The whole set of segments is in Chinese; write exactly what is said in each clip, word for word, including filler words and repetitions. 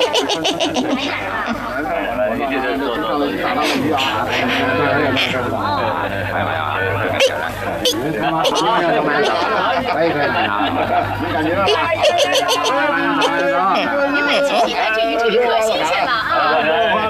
你们亲戚来这鱼，这鱼可新鲜了啊！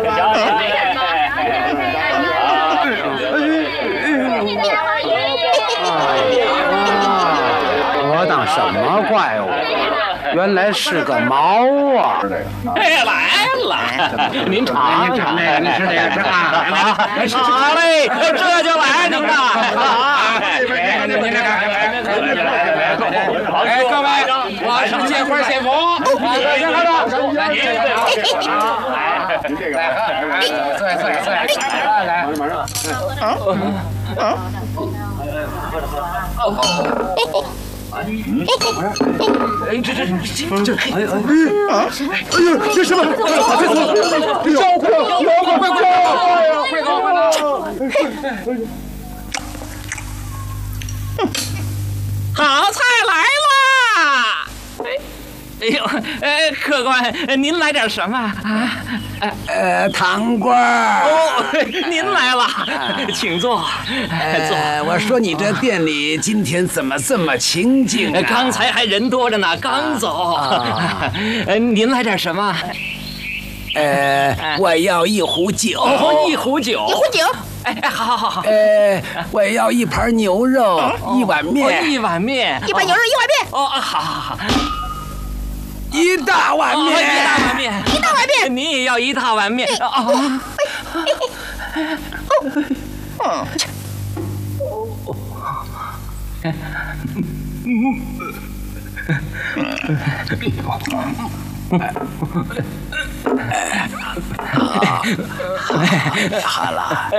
我当什么怪物？原来是个毛啊！ 哎，来了，您尝尝， 你吃这个吃啊！ 好嘞，这就来您呐！ 哎，各位，我是借花献佛，先喝着，来，您来，您这个，坐下，坐下，坐下，来，马上， 哎，这这这，哎哎， 哎呦，这什么？妖怪，妖怪，快快快快快！ 好菜来啦！哎呦，呃，客官，您来点什么啊？ 呃，糖瓜儿。 哦，您来了，请坐。坐。 呃，我说你这店里今天怎么这么清静啊？ 刚才还人多着呢，刚走。呃，您来点什么？ 呃，我要一壶酒。 哦，一壶酒。 一壶酒。 哎哎，好好好好。 呃，我要一盘牛肉，一碗面。 一碗面。 一盘牛肉，一碗面。 哦，好好好。 一大碗面， 一大碗面， 一大碗面， 您也要一大碗面啊！ 好了。